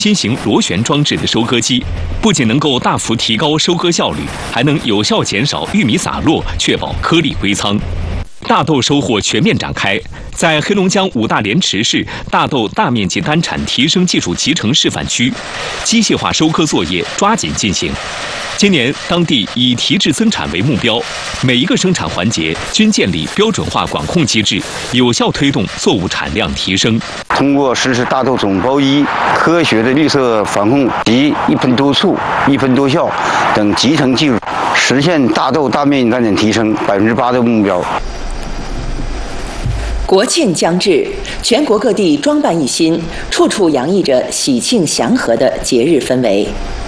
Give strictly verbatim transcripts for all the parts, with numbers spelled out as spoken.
新型螺旋装置的收割机，不仅能够大幅提高收割效率，还能有效减少玉米洒落，确保颗粒归仓。大豆收获全面展开，在黑龙江五大连池市大豆大面积单产提升技术集成示范区，机械化收割作业抓紧进行。今年，当地以提质增产为目标，每一个生产环节均建立标准化管控机制，有效推动作物产量提升。 通过实施大豆种包一、科学的绿色防控及一喷多促、一喷多效等集成技术，实现大豆大面积单产提升百分之八的目标。 国庆将至，全国各地装扮一新，处处洋溢着喜庆祥和的节日氛围。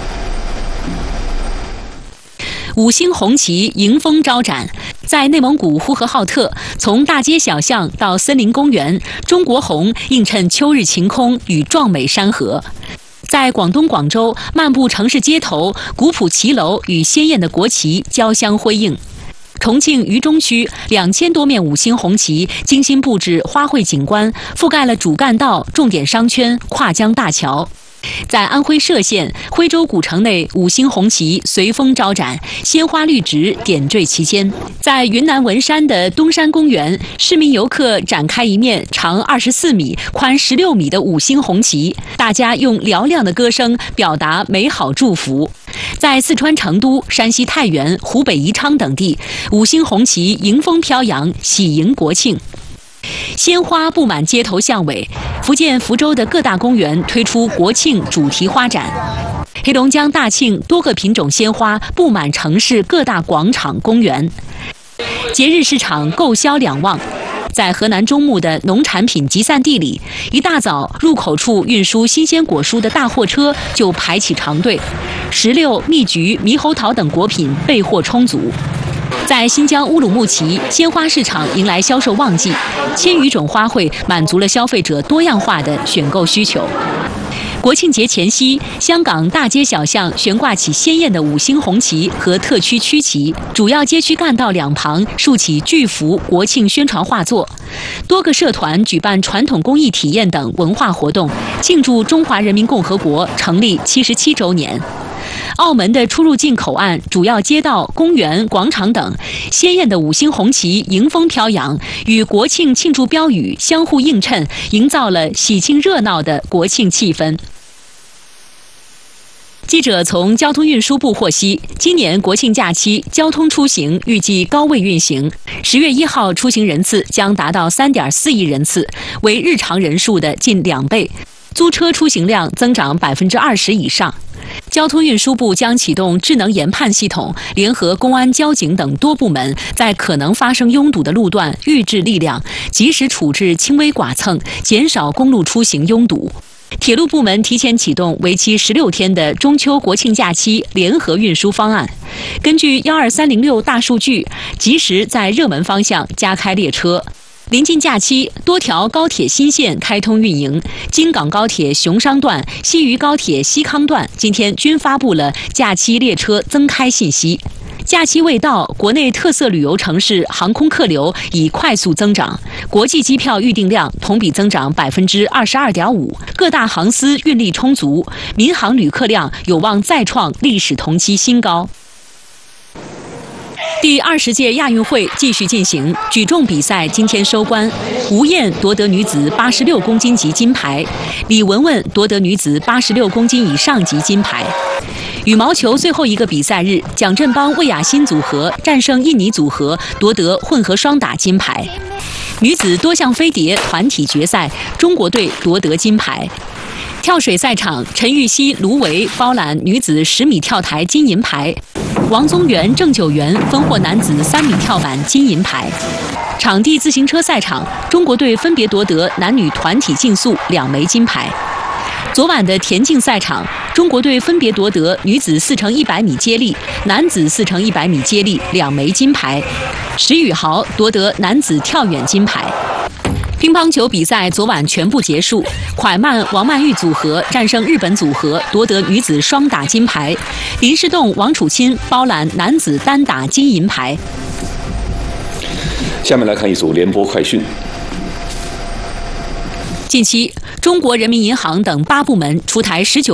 五星红旗迎风招展，在内蒙古呼和浩特，从大街小巷到森林公园，中国红映衬秋日晴空与壮美山河。在广东广州，漫步城市街头，古朴骑楼与鲜艳的国旗交相辉映。重庆渝中区两千多面五星红旗精心布置花卉景观，覆盖了主干道、重点商圈、跨江大桥。在安徽歙县徽州古城内，五星红旗随风招展，鲜花绿植点缀其间。在云南文山的东山公园，市民游客展开一面长二十四米、宽十六米的五星红旗，大家用嘹亮的歌声表达美好祝福。在四川成都、山西太原、湖北宜昌等地，五星红旗迎风飘扬，喜迎国庆。鲜花布满街头巷尾，福建福州的各大公园推出国庆主题花展。黑龙江大庆多个品种鲜花布满城市各大广场公园，节日市场购销两旺。在河南中牟的农产品集散地里，一大早入口处运输新鲜果蔬的大货车就排起长队，石榴、蜜橘、猕猴桃等果品备货充足。在新疆乌鲁木齐，鲜花市场迎来销售旺季，千余种花卉满足了消费者多样化的选购需求。国庆节前夕，香港大街小巷悬挂起鲜艳的五星红旗和特区区旗，主要街区干道两旁竖起巨幅国庆宣传画作。多个社团举办传统工艺体验等文化活动，庆祝中华人民共和国成立七十七周年。澳门的出入境口岸、主要街道、公园、广场等，鲜艳的五星红旗迎风飘扬，与国庆庆祝标语相互映衬，营造了喜庆热闹的国庆气氛。记者从交通运输部获悉，今年国庆假期交通出行预计高位运行，十月一号出行人次将达到三点四亿人次，为日常人数的近两倍，租车出行量增长百分之二十以上。交通运输部将启动智能研判系统，联合公安、交警等多部门，在可能发生拥堵的路段预置力量，及时处置轻微剐蹭，减少公路出行拥堵。铁路部门提前启动为期十六天的中秋国庆假期联合运输方案，根据幺二三零六大数据，及时在热门方向加开列车。临近假期，多条高铁新线开通运营，京港高铁熊商段、西渝高铁西康段今天均发布了假期列车增开信息。假期未到，国内特色旅游城市航空客流已快速增长，国际机票预订量同比增长百分之二十二点五，各大航司运力充足，民航旅客量有望再创历史同期新高。第二十届亚运会继续进行，举重比赛今天收官，吴燕夺得女子八十六公斤级金牌，李雯雯夺得女子八十六公斤以上级金牌。羽毛球最后一个比赛日，蒋振邦魏雅欣组合战胜印尼组合，夺得混合双打金牌。女子多项飞碟团体决赛，中国队夺得金牌。跳水赛场，陈芋汐、卢维包揽女子十米跳台金银牌，王宗源、郑九元分获男子三米跳板金银牌。场地自行车赛场，中国队分别夺得男女团体竞速两枚金牌。昨晚的田径赛场，中国队分别夺得女子四乘一百米接力、男子四乘一百米接力两枚金牌。石宇豪夺得男子跳远金牌。乒乓球比赛昨晚全部结束，蒯曼王曼玉组合战胜日本组合，夺得女子双打金牌；林诗栋王楚钦包揽男子单打金银牌。 下面来看一组联播快讯。 近期，中国人民银行等八部门出台十九